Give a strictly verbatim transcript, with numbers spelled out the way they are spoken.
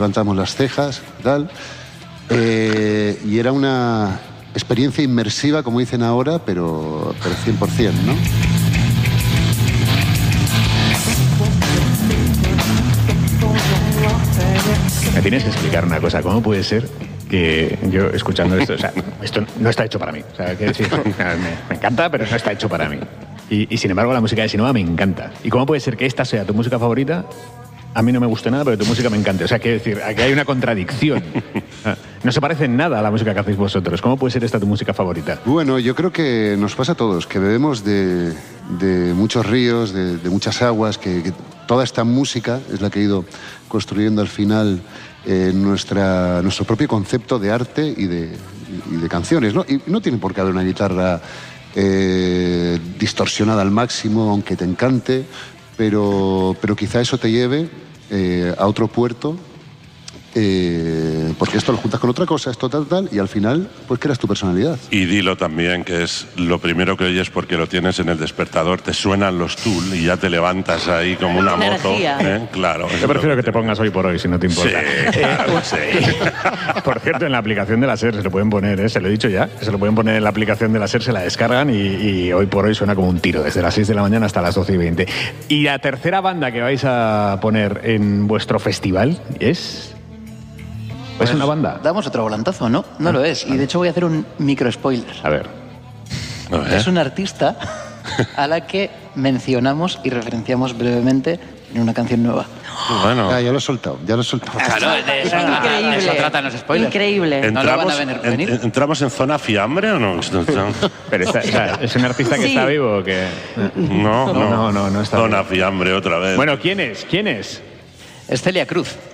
levantamos las cejas, tal. Eh, y era una experiencia inmersiva, como dicen ahora, pero, pero cien por cien, ¿no? Me tienes que explicar una cosa. ¿Cómo puede ser que yo, escuchando esto, o sea, esto no está hecho para mí? O sea, que decir, me, me encanta, pero no está hecho para mí. Y, y sin embargo, la música de Sinova me encanta. ¿Y cómo puede ser que esta sea tu música favorita? A mí no me gusta nada, pero tu música me encanta. O sea, quiero decir, aquí hay una contradicción. No se parece en nada a la música que hacéis vosotros. ¿Cómo puede ser esta tu música favorita? Bueno, yo creo que nos pasa a todos, que bebemos de, de muchos ríos, de, de muchas aguas, que, que toda esta música es la que ha ido construyendo al final eh, nuestra, nuestro propio concepto de arte y de, y de canciones, ¿no? Y no tiene por qué haber una guitarra eh, distorsionada al máximo, aunque te encante, pero, pero quizá eso te lleve eh, a otro puerto, eh, porque esto lo juntas con otra cosa, esto tal, tal, y al final pues creas tu personalidad. Y dilo también, que es lo primero que oyes porque lo tienes en el despertador, te suenan los Tool y ya te levantas ahí como una moto. ¿eh? Claro. Yo prefiero que te pongas hoy por hoy, si no te importa. Sí, claro, sí. Por cierto, en la aplicación de la SER se lo pueden poner, ¿eh? Se lo he dicho ya, se lo pueden poner en la aplicación de la SER, se la descargan y, y hoy por hoy suena como un tiro, desde las seis de la mañana hasta las doce y veinte. Y la tercera banda que vais a poner en vuestro festival es... ¿Es Pues una banda? Damos otro volantazo, ¿no? No ah, lo es. Y de hecho voy a hacer un micro spoiler. A ver. A ver. Es una artista a la que mencionamos y referenciamos brevemente en una canción nueva. Bueno. Ah, ya lo he soltado, ya lo he soltado. Claro, de eso, Increíble. eso tratan los spoilers. Increíble. ¿No lo van ¿Entramos, a venir- en- venir? ¿Entramos en zona fiambre o no? Pero está, o sea, ¿es un artista que Sí. está vivo o que...? No, No, no, no, no está Zona bien. fiambre otra vez. Bueno, ¿quién es? ¿Quién es? Es Celia Cruz.